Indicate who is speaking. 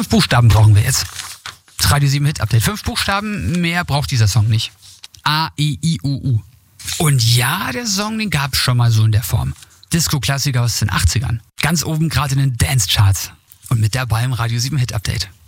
Speaker 1: 5 Buchstaben brauchen wir jetzt. Das Radio 7 Hit Update. 5 Buchstaben, mehr braucht dieser Song nicht. A, I, I, U, U. Und ja, der Song, den gab es schon mal so in der Form. Disco-Klassiker aus den 80ern. Ganz oben gerade in den Dance-Charts. Und mit dabei im Radio 7 Hit Update.